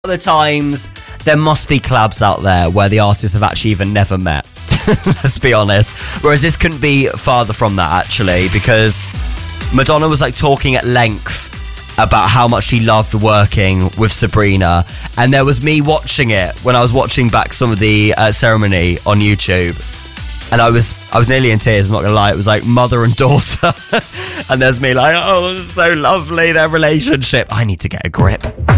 Other times, there must be collabs out there where the artists have actually even never met. Let's be honest. Whereas this couldn't be farther from that, actually, because Madonna was like talking at length about how much she loved working with Sabrina, and there was me watching it when I was watching back some of the ceremony on YouTube, and I was nearly in tears. I'm not gonna lie. It was like mother and daughter, and there's me like, oh, so lovely, their relationship. I need to get a grip.